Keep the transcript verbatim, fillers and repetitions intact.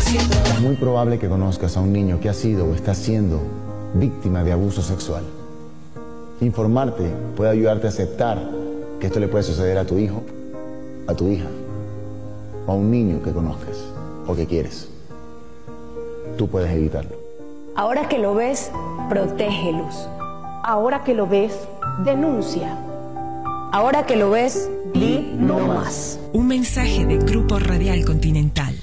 Es muy probable que conozcas a un niño que ha sido o está siendo víctima de abuso sexual. Informarte puede ayudarte a aceptar que esto le puede suceder a tu hijo, a tu hija, o a un niño que conozcas o que quieres. Tú puedes evitarlo. Ahora que lo ves, protégelos. Ahora que lo ves, denuncia. Ahora que lo ves, di no más. Un mensaje de Grupo Radial Continental.